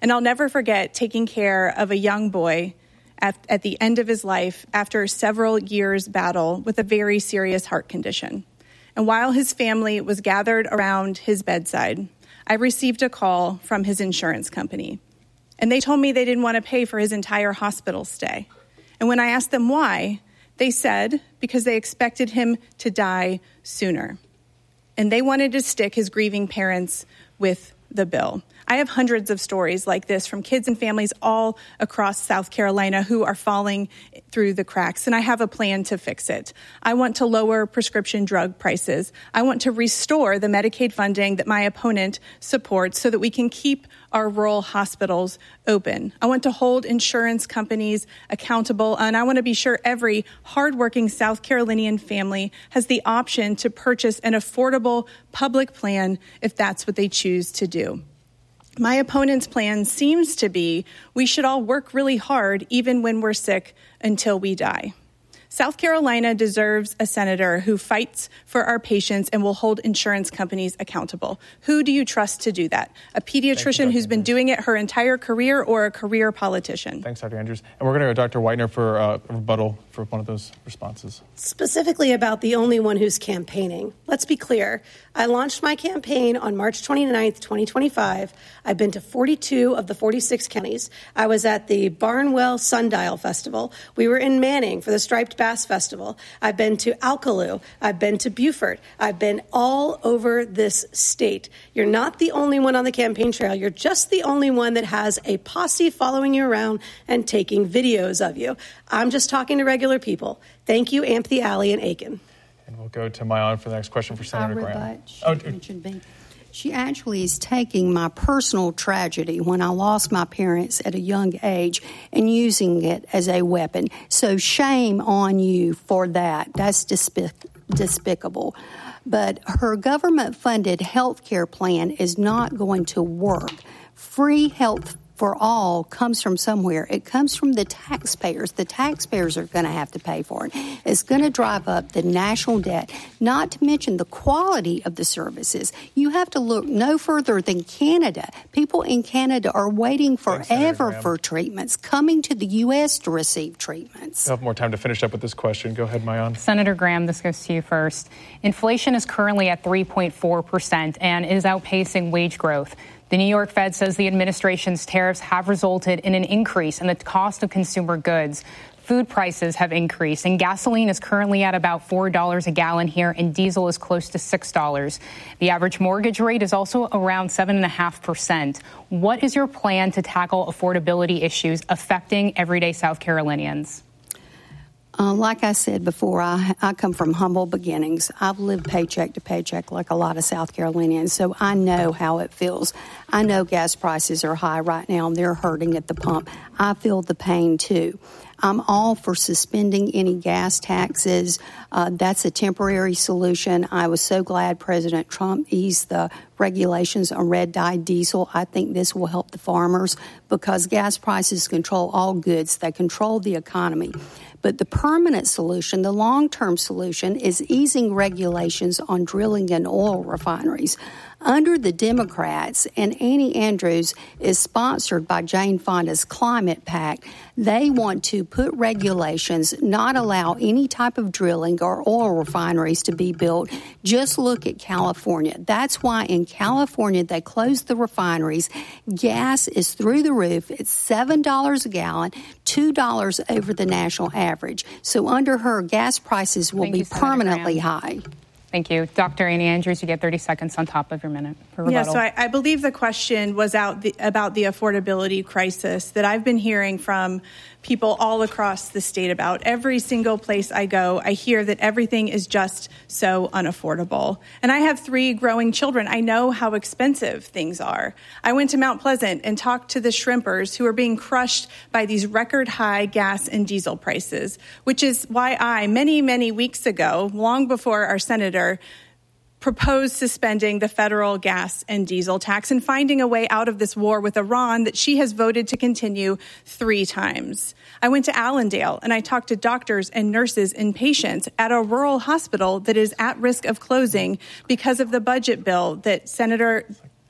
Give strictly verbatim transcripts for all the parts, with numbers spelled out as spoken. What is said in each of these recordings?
And I'll never forget taking care of a young boy at, at the end of his life after several years' battle with a very serious heart condition. And while his family was gathered around his bedside, I received a call from his insurance company. And they told me they didn't want to pay for his entire hospital stay. And when I asked them why, they said because they expected him to die sooner. And they wanted to stick his grieving parents with the bill. I have hundreds of stories like this from kids and families all across South Carolina who are falling through the cracks, and I have a plan to fix it. I want to lower prescription drug prices. I want to restore the Medicaid funding that my opponent supports so that we can keep our rural hospitals open. I want to hold insurance companies accountable, and I want to be sure every hardworking South Carolinian family has the option to purchase an affordable public plan if that's what they choose to do. My opponent's plan seems to be we should all work really hard even when we're sick until we die. South Carolina deserves a senator who fights for our patients and will hold insurance companies accountable. Who do you trust to do that? A pediatrician you, who's been doing it her entire career or a career politician? Thanks, Doctor Andrews. And we're going to go to Doctor Whitener for uh, a rebuttal for one of those responses. Specifically about the only one who's campaigning. Let's be clear. I launched my campaign on March twenty-ninth, twenty twenty-five. I've been to forty-two of the forty-six counties. I was at the Barnwell Sundial Festival. We were in Manning for the Striped Bass Festival. I've been to Alkaloo. I've been to Beaufort. I've been all over this state. You're not the only one on the campaign trail. You're just the only one that has a posse following you around and taking videos of you. I'm just talking to regular people. Thank you, Anthony Alley and Aiken. And we'll go to Maayan for the next question for Senator Graham. Oh, mentioned me. She actually is taking my personal tragedy when I lost my parents at a young age and using it as a weapon. So shame on you for that. That's despic- despicable. But her government-funded health care plan is not going to work. Free health for all comes from somewhere. It comes from the taxpayers. The taxpayers are going to have to pay for it. It's going to drive up the national debt, not to mention the quality of the services. You have to look no further than Canada. People in Canada are waiting forever for treatments, coming to the U S to receive treatments. We'll have more time to finish up with this question. Go ahead, Maayan. Senator Graham, this goes to you first. Inflation is currently at three point four percent and is outpacing wage growth. The New York Fed says the administration's tariffs have resulted in an increase in the cost of consumer goods. Food prices have increased, and gasoline is currently at about four dollars a gallon here, and diesel is close to six dollars. The average mortgage rate is also around seven point five percent. What is your plan to tackle affordability issues affecting everyday South Carolinians? Uh, like I said before, I, I come from humble beginnings. I've lived paycheck to paycheck like a lot of South Carolinians, so I know how it feels. I know gas prices are high right now, and they're hurting at the pump. I feel the pain, too. I'm all for suspending any gas taxes. Uh, that's a temporary solution. I was so glad President Trump eased the regulations on red-dyed diesel. I think this will help the farmers because gas prices control all goods. They control the economy. But the permanent solution, the long-term solution, is easing regulations on drilling and oil refineries. Under the Democrats, and Annie Andrews is sponsored by Jane Fonda's Climate Pact, they want to put regulations, not allow any type of drilling or oil refineries to be built. Just look at California. That's why in California they closed the refineries. Gas is through the roof. It's seven dollars a gallon, two dollars over the national average. So under her, gas prices will Thank be you, Senator permanently Graham. high. Thank you. Doctor Annie Andrews, you get thirty seconds on top of your minute for rebuttal. Yeah, so I, I believe the question was out the, about the affordability crisis that I've been hearing from people all across the state about. Every single place I go, I hear that everything is just so unaffordable. And I have three growing children. I know how expensive things are. I went to Mount Pleasant and talked to the shrimpers who are being crushed by these record high gas and diesel prices, which is why I, many, many weeks ago, long before our senator, proposed suspending the federal gas and diesel tax and finding a way out of this war with Iran that she has voted to continue three times. I went to Allendale and I talked to doctors and nurses and patients at a rural hospital that is at risk of closing because of the budget bill that Senator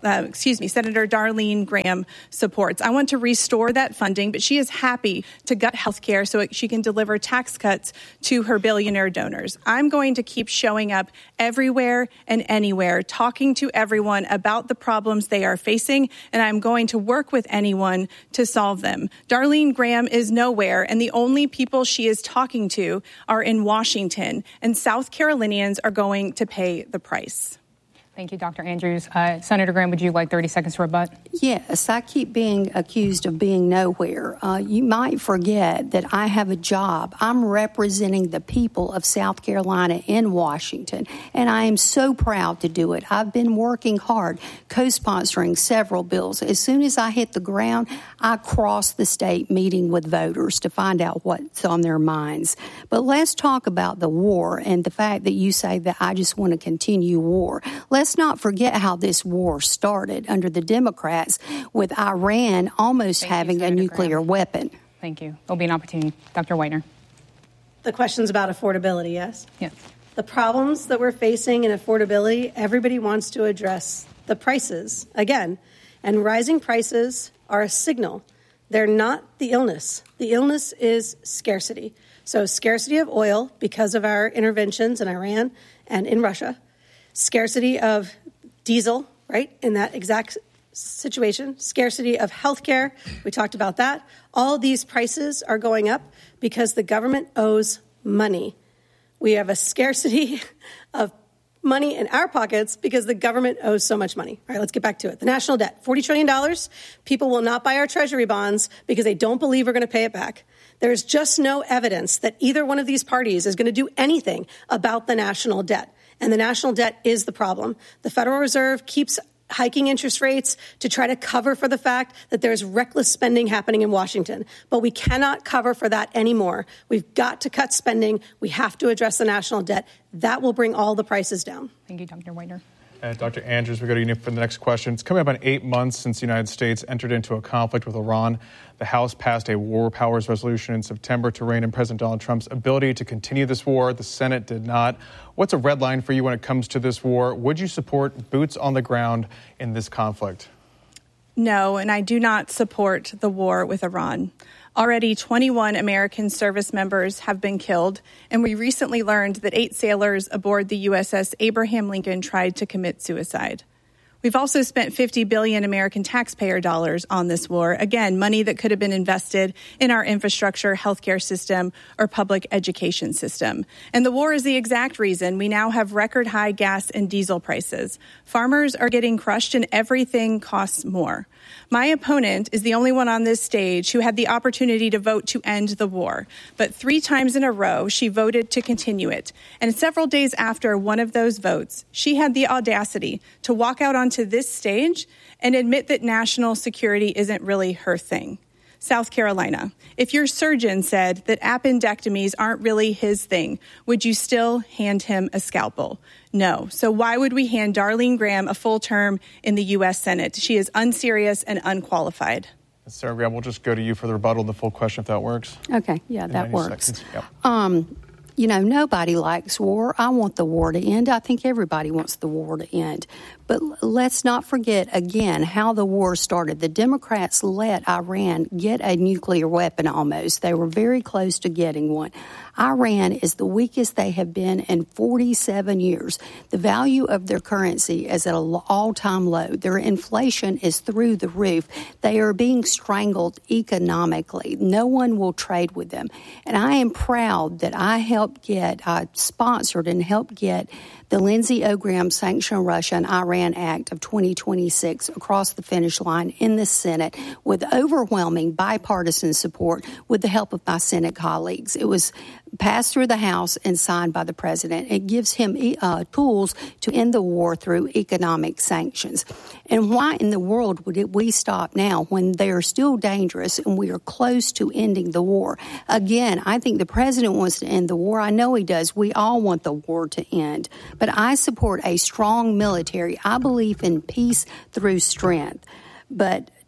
uh, excuse me, Senator Darlene Graham supports. I want to restore that funding, but she is happy to gut health care so she can deliver tax cuts to her billionaire donors. I'm going to keep showing up everywhere and anywhere, talking to everyone about the problems they are facing, and I'm going to work with anyone to solve them. Darlene Graham is nowhere, and the only people she is talking to are in Washington, and South Carolinians are going to pay the price. Thank you, Doctor Andrews. Uh, Senator Graham, would you like thirty seconds to rebut? Yes, I keep being accused of being nowhere. Uh, you might forget that I have a job. I'm representing the people of South Carolina in Washington, and I am so proud to do it. I've been working hard, co-sponsoring several bills. As soon as I hit the ground, I cross the state meeting with voters to find out what's on their minds. But let's talk about the war and the fact that you say that I just want to continue war. Let's Let's not forget how this war started under the Democrats with Iran almost Thank having you, a nuclear Graham. weapon. Thank you. There'll be an opportunity. Doctor Whitener. The question's about affordability, yes? Yes. The problems that we're facing in affordability, everybody wants to address the prices again. And rising prices are a signal. They're not the illness. The illness is scarcity. So scarcity of oil because of our interventions in Iran and in Russia. Scarcity of diesel, right, in that exact situation. Scarcity of healthcare. We talked about that. All these prices are going up because the government owes money. We have a scarcity of money in our pockets because the government owes so much money. All right, let's get back to it. The national debt, forty trillion dollars. People will not buy our treasury bonds because they don't believe we're going to pay it back. There's just no evidence that either one of these parties is going to do anything about the national debt. And the national debt is the problem. The Federal Reserve keeps hiking interest rates to try to cover for the fact that there's reckless spending happening in Washington. But we cannot cover for that anymore. We've got to cut spending. We have to address the national debt. That will bring all the prices down. Thank you, Doctor Whitener. And Doctor Andrews, we go to you for the next question. It's coming up on eight months since the United States entered into a conflict with Iran. The House passed a war powers resolution in September to rein in President Donald Trump's ability to continue this war. The Senate did not. What's a red line for you when it comes to this war? Would you support boots on the ground in this conflict? No, and I do not support the war with Iran. Already twenty-one American service members have been killed, and we recently learned that eight sailors aboard the U S S Abraham Lincoln tried to commit suicide. We've also spent fifty billion dollars American taxpayer dollars on this war. Again, money that could have been invested in our infrastructure, healthcare system, or public education system. And the war is the exact reason we now have record high gas and diesel prices. Farmers are getting crushed and everything costs more. My opponent is the only one on this stage who had the opportunity to vote to end the war. But three times in a row, she voted to continue it. And several days after one of those votes, she had the audacity to walk out onto this stage and admit that national security isn't really her thing. South Carolina, if your surgeon said that appendectomies aren't really his thing, would you still hand him a scalpel? No. So why would we hand Darlene Graham a full term in the U S Senate? She is unserious and unqualified. Sarah Graham, we'll just go to you for the rebuttal and the full question if that works. Okay, yeah, that works. Yep. Um, you know, nobody likes war. I want the war to end. I think everybody wants the war to end. But let's not forget, again, how the war started. The Democrats let Iran get a nuclear weapon almost. They were very close to getting one. Iran is the weakest they have been in forty-seven years. The value of their currency is at an all-time low. Their inflation is through the roof. They are being strangled economically. No one will trade with them. And I am proud that I helped get, I sponsored and helped get the Lindsey O. Graham Sanction Russia and Iran Act of twenty twenty-six across the finish line in the Senate with overwhelming bipartisan support with the help of my Senate colleagues. It was passed through the House and signed by the president. It gives him uh, tools to end the war through economic sanctions. And why in the world would it, we stop now when they are still dangerous and we are close to ending the war? Again, I think the president wants to end the war. I know he does. We all want the war to end. But I support a strong military. I believe in peace through strength. But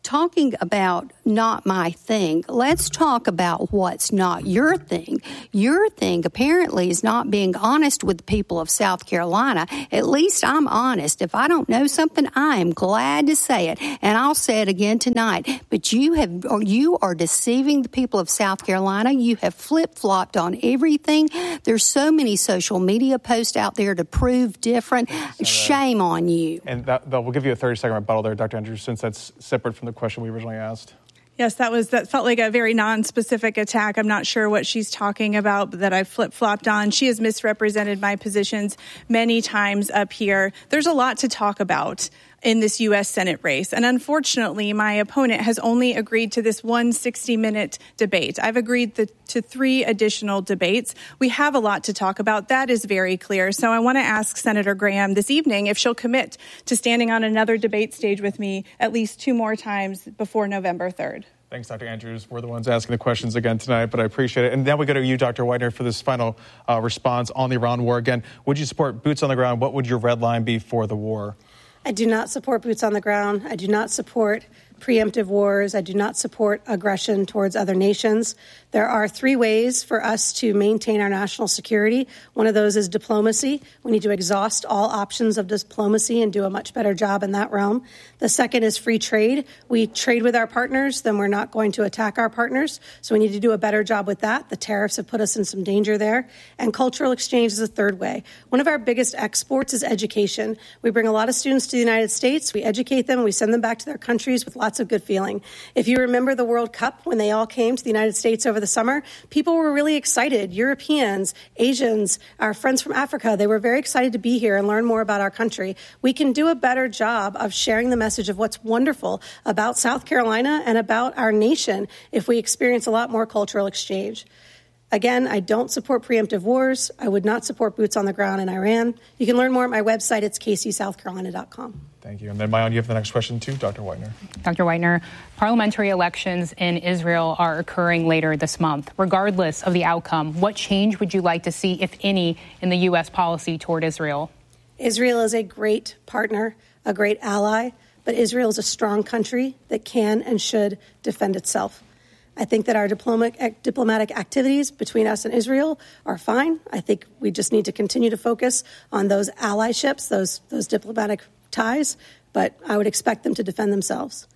talking about not my thing, let's talk about what's not your thing. Your thing apparently is not being honest with the people of South Carolina. At least I'm honest. If I don't know something, I am glad to say it. And I'll say it again tonight. But you have, or you are deceiving the people of South Carolina. You have flip-flopped on everything. There's so many social media posts out there to prove different. Shame on you. And that, that, we'll give you a thirty-second rebuttal there, Doctor Andrews, since that's separate from the question we originally asked. Yes, that was that felt like a very non-specific attack. I'm not sure what she's talking about that I flip-flopped on. She has misrepresented my positions many times up here. There's a lot to talk about in this U S Senate race. And unfortunately, my opponent has only agreed to this one sixty-minute debate. I've agreed to, to three additional debates. We have a lot to talk about. That is very clear. So I want to ask Senator Graham this evening if she'll commit to standing on another debate stage with me at least two more times before November third. Thanks, Doctor Andrews. We're the ones asking the questions again tonight, but I appreciate it. And now we go to you, Doctor Whitener, for this final uh, response on the Iran war. Again, would you support boots on the ground? What would your red line be for the war? I do not support boots on the ground. I do not support preemptive wars. I do not support aggression towards other nations. There are three ways for us to maintain our national security. One of those is diplomacy. We need to exhaust all options of diplomacy and do a much better job in that realm. The second is free trade. We trade with our partners, then we're not going to attack our partners. So we need to do a better job with that. The tariffs have put us in some danger there. And cultural exchange is a third way. One of our biggest exports is education. We bring a lot of students to the United States. We educate them. We send them back to their countries with lots of good feeling. If you remember the World Cup, when they all came to the United States over the summer, people were really excited. Europeans, Asians, our friends from Africa, they were very excited to be here and learn more about our country. We can do a better job of sharing the message of what's wonderful about South Carolina and about our nation if we experience a lot more cultural exchange. Again, I don't support preemptive wars. I would not support boots on the ground in Iran. You can learn more at my website. It's k c south carolina dot com. Thank you. And then, Maayan, you have the next question, too, Doctor Whitener. Doctor Whitener, parliamentary elections in Israel are occurring later this month. Regardless of the outcome, what change would you like to see, if any, in the U S policy toward Israel? Israel is a great partner, a great ally, but Israel is a strong country that can and should defend itself. I think that our diplomatic, diplomatic activities between us and Israel are fine. I think we just need to continue to focus on those allyships, those those diplomatic ties, but I would expect them to defend themselves.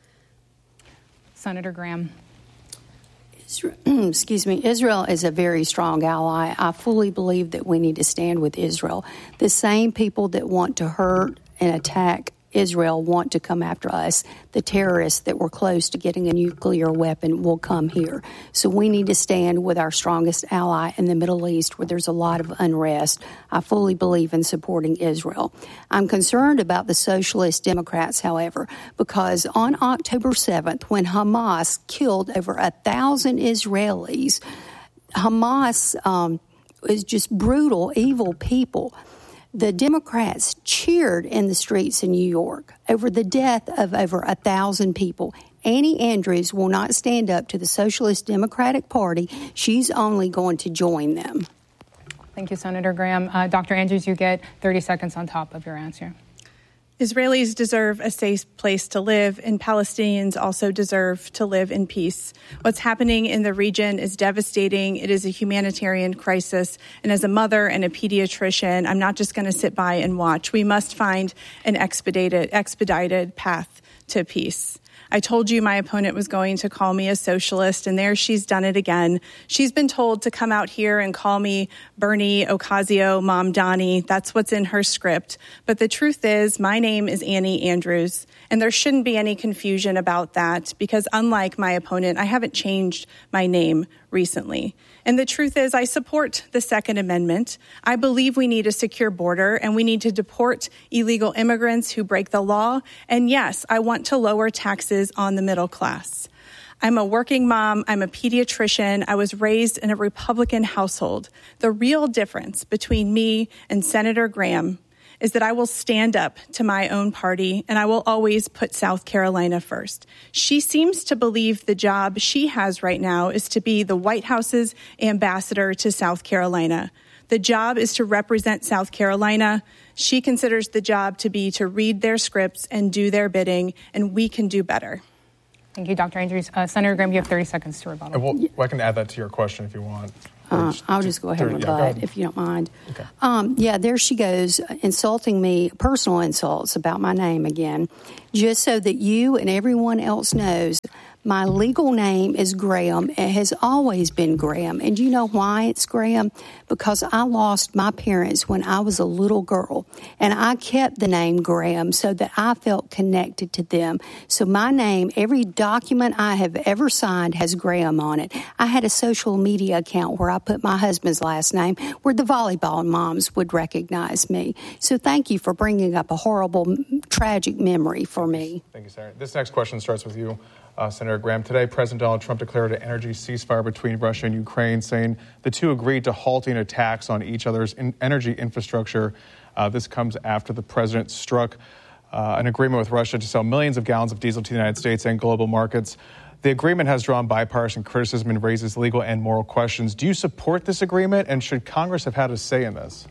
Senator Graham. Israel, excuse me, Israel is a very strong ally. I fully believe that we need to stand with Israel. The same people that want to hurt and attack Israel want to come after us. The terrorists that were close to getting a nuclear weapon will come here. So we need to stand with our strongest ally in the Middle East, where there's a lot of unrest. I fully believe in supporting Israel. I'm concerned about the socialist Democrats, however, because on October seventh, when Hamas killed over a thousand Israelis, Hamas um, is just brutal, evil people. The Democrats cheered in the streets in New York over the death of over a thousand people. Annie Andrews will not stand up to the Socialist Democratic Party. She's only going to join them. Thank you, Senator Graham. Uh, Doctor Andrews, you get thirty seconds on top of your answer. Israelis deserve a safe place to live, and Palestinians also deserve to live in peace. What's happening in the region is devastating. It is a humanitarian crisis. And as a mother and a pediatrician, I'm not just going to sit by and watch. We must find an expedited, expedited path to peace. I told you my opponent was going to call me a socialist, and there she's done it again. She's been told to come out here and call me Bernie Ocasio, Mom Donnie. That's what's in her script. But the truth is, my name is Annie Andrews, and there shouldn't be any confusion about that, because unlike my opponent, I haven't changed my name recently. And the truth is, I support the Second Amendment. I believe we need a secure border, and we need to deport illegal immigrants who break the law. And yes, I want to lower taxes on the middle class. I'm a working mom. I'm a pediatrician. I was raised in a Republican household. The real difference between me and Senator Graham is that I will stand up to my own party, and I will always put South Carolina first. She seems to believe the job she has right now is to be the White House's ambassador to South Carolina. The job is to represent South Carolina. She considers the job to be to read their scripts and do their bidding, and we can do better. Thank you, Doctor Andrews. Uh, Senator Graham, you have thirty seconds to rebuttal. Well, well, I can add that to your question if you want. Uh, I'll just go ahead and rebut, yeah, if you don't mind. Okay. Um, yeah, there she goes, insulting me, personal insults about my name again, just so that you and everyone else knows. My legal name is Graham. It has always been Graham. And do you know why it's Graham? Because I lost my parents when I was a little girl. And I kept the name Graham so that I felt connected to them. So my name, every document I have ever signed has Graham on it. I had a social media account where I put my husband's last name, where the volleyball moms would recognize me. So thank you for bringing up a horrible, tragic memory for me. Thank you, Senator. This next question starts with you. Uh, Senator Graham, today President Donald Trump declared an energy ceasefire between Russia and Ukraine, saying the two agreed to halting attacks on each other's in energy infrastructure. Uh, this comes after the president struck uh, an agreement with Russia to sell millions of gallons of diesel to the United States and global markets. The agreement has drawn bipartisan criticism and raises legal and moral questions. Do you support this agreement, and should Congress have had a say in this?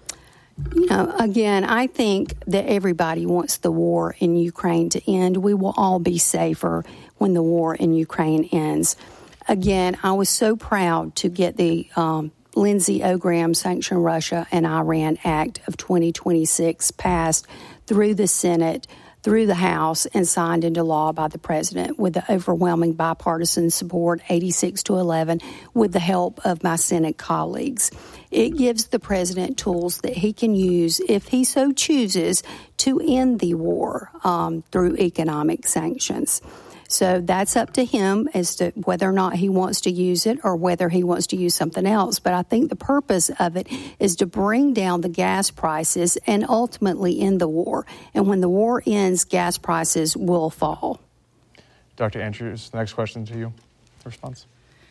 You know, again, I think that everybody wants the war in Ukraine to end. We will all be safer when the war in Ukraine ends. Again, I was so proud to get the um, Lindsey O. Graham Sanction Russia and Iran Act of twenty twenty-six passed through the Senate, through the House, and signed into law by the president with the overwhelming bipartisan support, eighty-six to eleven, with the help of my Senate colleagues. It gives the president tools that he can use, if he so chooses, to end the war um, through economic sanctions. So that's up to him as to whether or not he wants to use it or whether he wants to use something else. But I think the purpose of it is to bring down the gas prices and ultimately end the war. And when the war ends, gas prices will fall. Doctor Andrews, the next question to you. Response.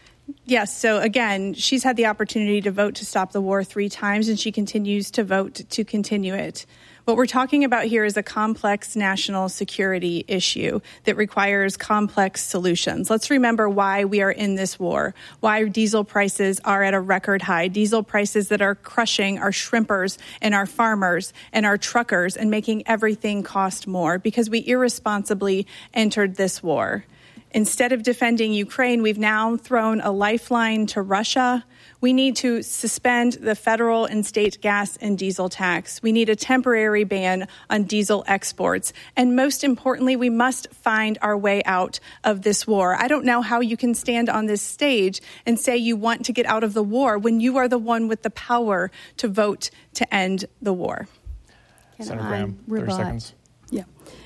Yes. So again, she's had the opportunity to vote to stop the war three times, and she continues to vote to continue it. What we're talking about here is a complex national security issue that requires complex solutions. Let's remember why we are in this war, why diesel prices are at a record high, diesel prices that are crushing our shrimpers and our farmers and our truckers and making everything cost more because we irresponsibly entered this war. Instead of defending Ukraine, we've now thrown a lifeline to Russia. We need to suspend the federal and state gas and diesel tax. We need a temporary ban on diesel exports. And most importantly, we must find our way out of this war. I don't know how you can stand on this stage and say you want to get out of the war when you are the one with the power to vote to end the war. Can Senator I Graham, thirty rebut? seconds. Yeah.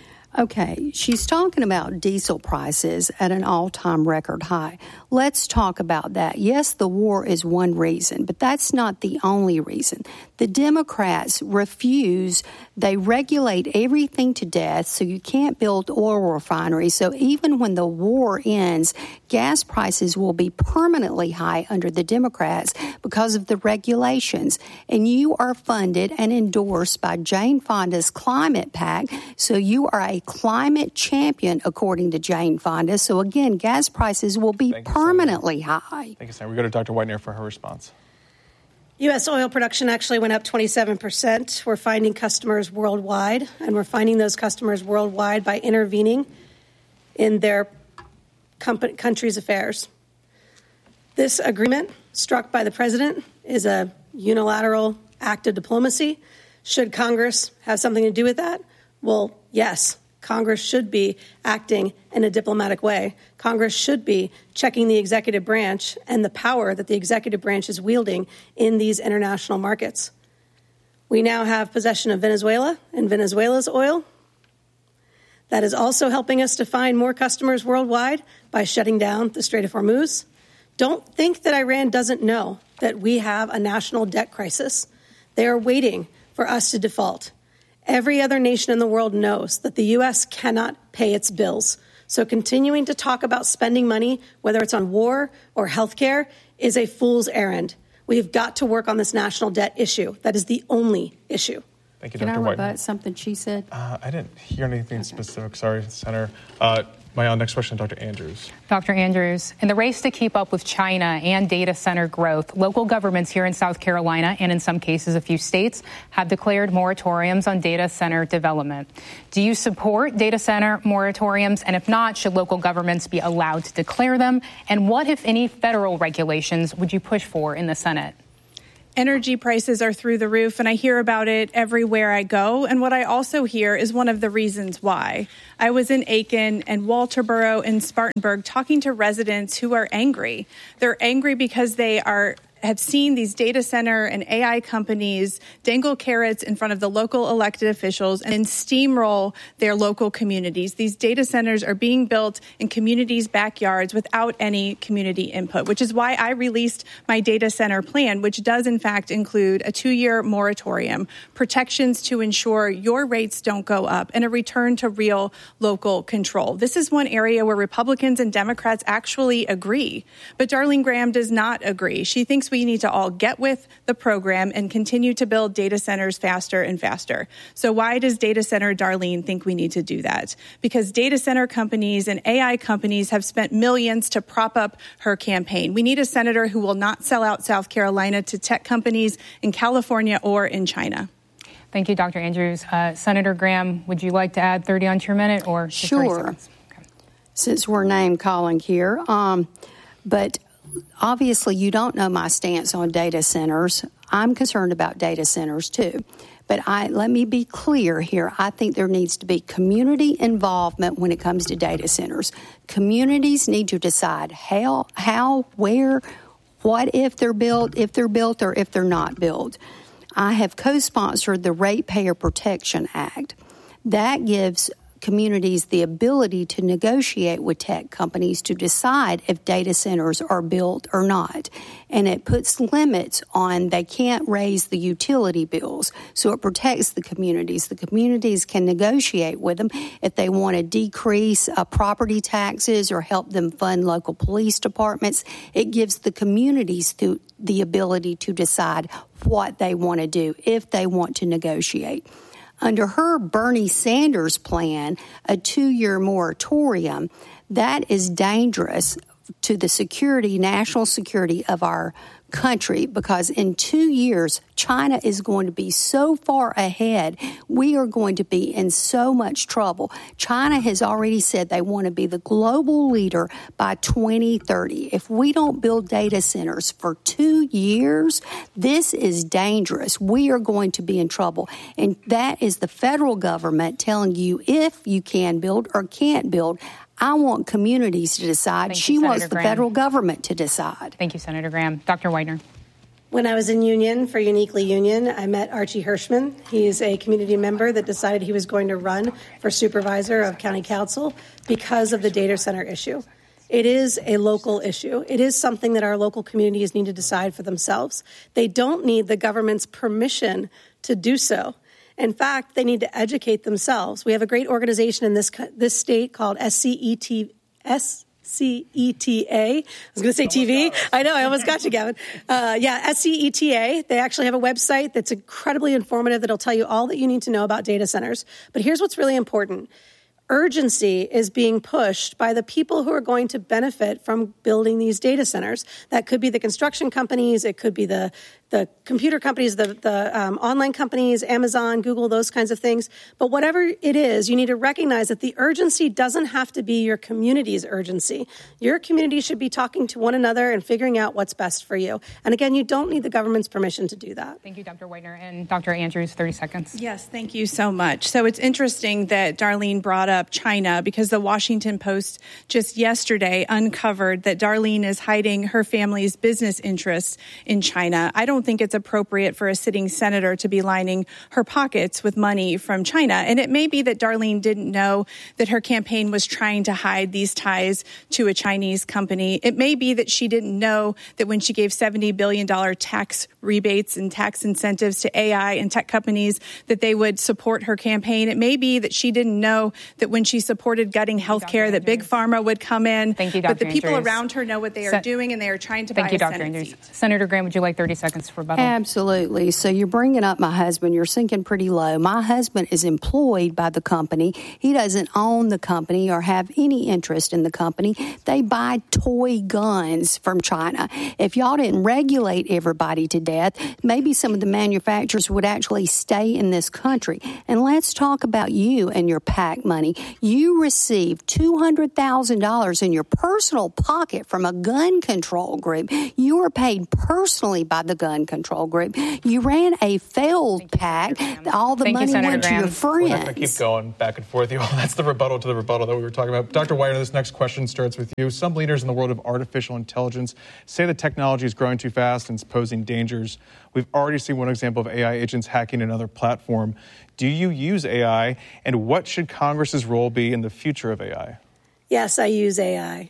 Okay, she's talking about diesel prices at an all-time record high. Let's talk about that. Yes, the war is one reason, but that's not the only reason. The Democrats refuse. They regulate everything to death, so you can't build oil refineries. So even when the war ends, gas prices will be permanently high under the Democrats because of the regulations. And you are funded and endorsed by Jane Fonda's Climate PAC, so you are a climate champion, according to Jane Fonda. So again, gas prices will be Thank you, permanently Senator. high. Thank you, Senator. We go to Doctor Whitener for her response. U S oil production actually went up twenty-seven percent. We're finding customers worldwide, and we're finding those customers worldwide by intervening in their company, country's affairs. This agreement struck by the president is a unilateral act of diplomacy. Should Congress have something to do with that? Well, yes. Congress should be acting in a diplomatic way. Congress should be checking the executive branch and the power that the executive branch is wielding in these international markets. We now have possession of Venezuela and Venezuela's oil. That is also helping us to find more customers worldwide by shutting down the Strait of Hormuz. Don't think that Iran doesn't know that we have a national debt crisis. They are waiting for us to default. Every other nation in the world knows that the U S cannot pay its bills. So continuing to talk about spending money, whether it's on war or healthcare, is a fool's errand. We've got to work on this national debt issue. That is the only issue. Thank you, Can Doctor I Whitener. rebut something she said? Uh, I didn't hear anything okay. specific. Sorry, Senator. Uh, My next question, Doctor Andrews. Doctor Andrews, in the race to keep up with China and data center growth, local governments here in South Carolina and in some cases a few states have declared moratoriums on data center development. Do you support data center moratoriums? And if not, should local governments be allowed to declare them? And what, if any, federal regulations would you push for in the Senate? Energy prices are through the roof, and I hear about it everywhere I go. And what I also hear is one of the reasons why. I was in Aiken and Walterboro and Spartanburg talking to residents who are angry. They're angry because they are have seen these data center and A I companies dangle carrots in front of the local elected officials and steamroll their local communities. These data centers are being built in communities' backyards without any community input, which is why I released my data center plan, which does in fact include a two-year moratorium, protections to ensure your rates don't go up, and a return to real local control. This is one area where Republicans and Democrats actually agree, but Darlene Graham does not agree. She thinks we need to all get with the program and continue to build data centers faster and faster. So why does Data Center Darlene think we need to do that? Because data center companies and A I companies have spent millions to prop up her campaign. We need a senator who will not sell out South Carolina to tech companies in California or in China. Thank you, Doctor Andrews. Uh, Senator Graham, would you like to add thirty onto your minute or sure? Okay. Since we're name calling here, um, but obviously you don't know my stance on data centers. I'm concerned about data centers too. But I let me be clear here. I think there needs to be community involvement when it comes to data centers. Communities need to decide how, how, where, what if they're built, if they're built or if they're not built. I have co-sponsored the Ratepayer Protection Act. That gives communities the ability to negotiate with tech companies to decide if data centers are built or not. And it puts limits on they can't raise the utility bills. So it protects the communities. The communities can negotiate with them if they want to decrease uh, property taxes or help them fund local police departments. It gives the communities to, the ability to decide what they want to do if they want to negotiate. Under her Bernie Sanders plan, a two-year moratorium, that is dangerous to the security, national security of our country, because in two years, China is going to be so far ahead. We are going to be in so much trouble. China has already said they want to be the global leader by twenty thirty. If we don't build data centers for two years, this is dangerous. We are going to be in trouble. And that is the federal government telling you if you can build or can't build. I want communities to decide. Thank she you, wants Senator the Graham. Federal government to decide. Thank you, Senator Graham. Doctor Whitener. When I was in Union for Uniquely Union, I met Archie Hirschman. He's a community member that decided he was going to run for supervisor of county council because of the data center issue. It is a local issue. It is something that our local communities need to decide for themselves. They don't need the government's permission to do so. In fact, they need to educate themselves. We have a great organization in this this state called S C E T S C E T A. I was going to say T V. I know, I almost got you, Gavin. Uh, yeah, S C E T A. They actually have a website that's incredibly informative that'll tell you all that you need to know about data centers. But here's what's really important. Urgency is being pushed by the people who are going to benefit from building these data centers. That could be the construction companies. It could be the the computer companies, the, the um, online companies, Amazon, Google, those kinds of things. But whatever it is, you need to recognize that the urgency doesn't have to be your community's urgency. Your community should be talking to one another and figuring out what's best for you. And again, you don't need the government's permission to do that. Thank you, Doctor Whitener. And Doctor Andrews, thirty seconds. Yes, thank you so much. So it's interesting that Darlene brought up China because the Washington Post just yesterday uncovered that Darlene is hiding her family's business interests in China. I don't think it's appropriate for a sitting senator to be lining her pockets with money from China. And it may be that Darlene didn't know that her campaign was trying to hide these ties to a Chinese company. It may be that she didn't know that when she gave seventy billion dollars tax rebates and tax incentives to A I and tech companies that they would support her campaign. It may be that she didn't know that when she supported gutting health care that Big Pharma would come in. Thank you, Doctor But the people Andrews. around her know what they are Se- doing, and they are trying to Thank buy you, a Doctor Senate Andrews. seat. Senator Graham, would you like thirty seconds? this rebuttal. Absolutely. So you're bringing up my husband. You're sinking pretty low. My husband is employed by the company. He doesn't own the company or have any interest in the company. They buy toy guns from China. If y'all didn't regulate everybody to death, maybe some of the manufacturers would actually stay in this country. And let's talk about you and your PAC money. You received two hundred thousand dollars in your personal pocket from a gun control group. You were paid personally by the gun control group. You ran a failed PAC. All the Thank money you, went to Graham. your friends. We're not going to keep going back and forth. That's the rebuttal to the rebuttal that we were talking about. Doctor Whitener, this next question starts with you. Some leaders in the world of artificial intelligence say the technology is growing too fast and it's posing dangers. We've already seen one example of A I agents hacking another platform. Do you use A I, and what should Congress's role be in the future of A I? Yes, I use A I.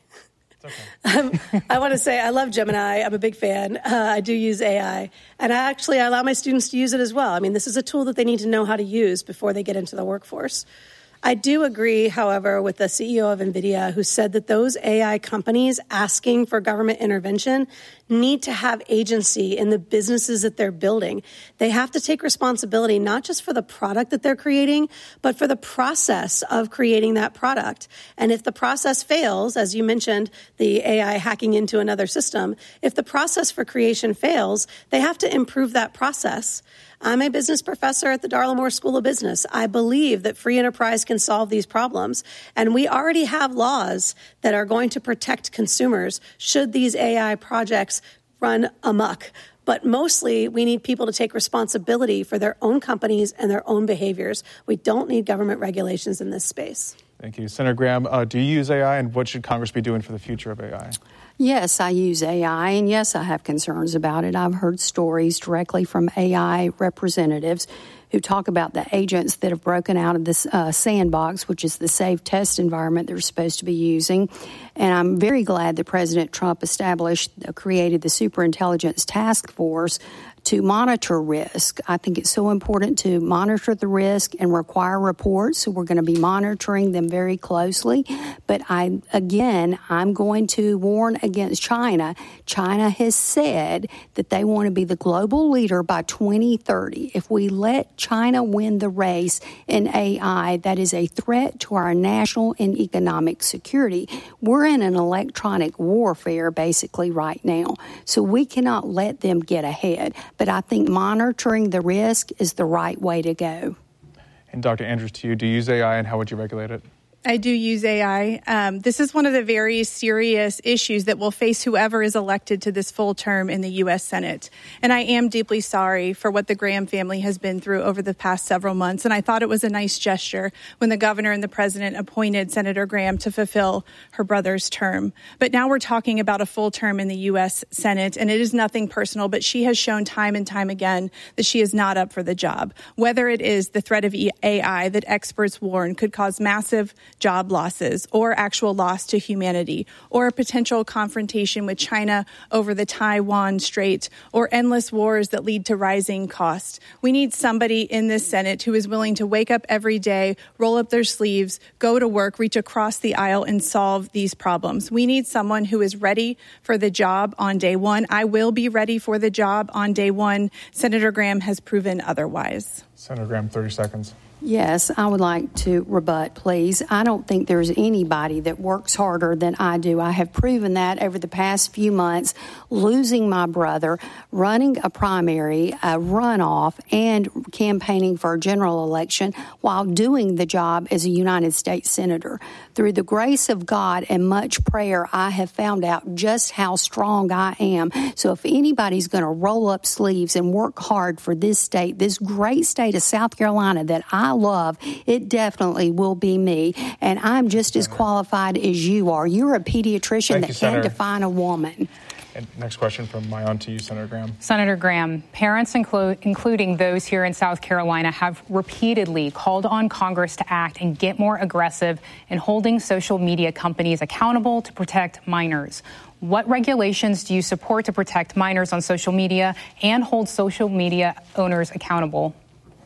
Okay. um, I want to say I love Gemini. I'm a big fan. Uh, I do use A I. And I actually I allow my students to use it as well. I mean, this is a tool that they need to know how to use before they get into the workforce. I do agree, however, with the C E O of NVIDIA who said that those A I companies asking for government intervention need to have agency in the businesses that they're building. They have to take responsibility not just for the product that they're creating, but for the process of creating that product. And if the process fails, as you mentioned, the A I hacking into another system, if the process for creation fails, they have to improve that process. I'm a business professor at the Darla Moore School of Business. I believe that free enterprise can solve these problems. And we already have laws that are going to protect consumers should these A I projects run amok. But mostly, we need people to take responsibility for their own companies and their own behaviors. We don't need government regulations in this space. Thank you. Senator Graham, uh, do you use A I, and what should Congress be doing for the future of A I? Yes, I use A I, and yes, I have concerns about it. I've heard stories directly from A I representatives who talk about the agents that have broken out of this uh, sandbox, which is the safe test environment they're supposed to be using. And I'm very glad that President Trump established, uh, created the Superintelligence Task Force to monitor risk. I think it's so important to monitor the risk and require reports. So we're going to be monitoring them very closely. But I, again, I'm going to warn against China. China has said that they want to be the global leader by twenty thirty. If we let China win the race in A I, that is a threat to our national and economic security. We're in an electronic warfare basically right now. So we cannot let them get ahead. But I think monitoring the risk is the right way to go. And Doctor Andrews, to you, do you use A I, and how would you regulate it? I do use A I. Um, this is one of the very serious issues that will face whoever is elected to this full term in the U S Senate. And I am deeply sorry for what the Graham family has been through over the past several months. And I thought it was a nice gesture when the governor and the president appointed Senator Graham to fulfill her brother's term. But now we're talking about a full term in the U S Senate, and it is nothing personal, but she has shown time and time again that she is not up for the job. Whether it is the threat of A I that experts warn could cause massive job losses or actual loss to humanity, or a potential confrontation with China over the Taiwan Strait, or endless wars that lead to rising costs. We need somebody in this Senate who is willing to wake up every day, roll up their sleeves, go to work, reach across the aisle, and solve these problems. We need someone who is ready for the job on day one. I will be ready for the job on day one. Senator Graham has proven otherwise. Senator Graham, thirty seconds. Yes, I would like to rebut, please. I don't think there's anybody that works harder than I do. I have proven that over the past few months, losing my brother, running a primary, a runoff, and campaigning for a general election while doing the job as a United States Senator. Through the grace of God and much prayer, I have found out just how strong I am. So if anybody's going to roll up sleeves and work hard for this state, this great state of South Carolina that I love, it definitely will be me. And I'm just as qualified as you are. You're a pediatrician that can define a woman. And next question from my own to you, Senator Graham. Senator Graham, parents, inclu- including those here in South Carolina, have repeatedly called on Congress to act and get more aggressive in holding social media companies accountable to protect minors. What regulations do you support to protect minors on social media and hold social media owners accountable?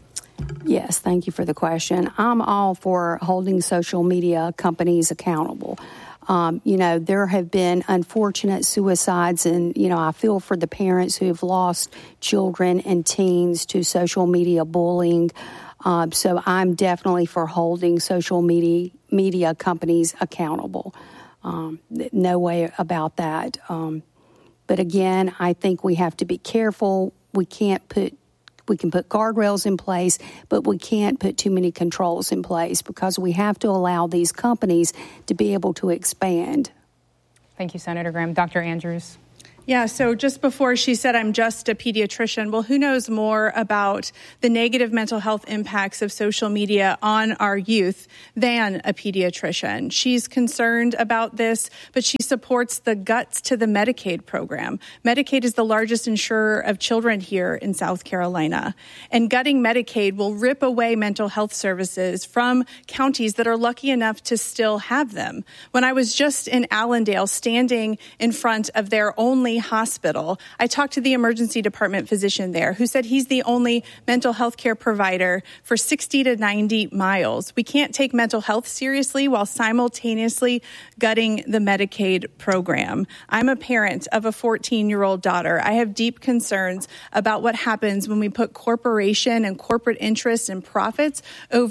Yes, thank you for the question. I'm all for holding social media companies accountable. Um, you know, there have been unfortunate suicides, and, you know, I feel for the parents who have lost children and teens to social media bullying. Um, so I'm definitely for holding social media media companies accountable. Um, no way about that. Um, but again, I think we have to be careful. We can't put We can put guardrails in place, but we can't put too many controls in place because we have to allow these companies to be able to expand. Thank you, Senator Graham. Doctor Andrews. Yeah, so just before she said, I'm just a pediatrician, well, who knows more about the negative mental health impacts of social media on our youth than a pediatrician? She's concerned about this, but she supports the guts to the Medicaid program. Medicaid is the largest insurer of children here in South Carolina. And gutting Medicaid will rip away mental health services from counties that are lucky enough to still have them. When I was just in Allendale, standing in front of their only hospital, I talked to the emergency department physician there who said he's the only mental health care provider for sixty to ninety miles. We can't take mental health seriously while simultaneously gutting the Medicaid program. I'm a parent of a fourteen-year-old daughter. I have deep concerns about what happens when we put corporation and corporate interests and profits over